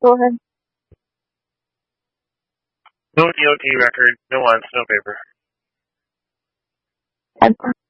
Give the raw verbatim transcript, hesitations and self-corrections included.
Go ahead. No D O T record, no ones, no paper. And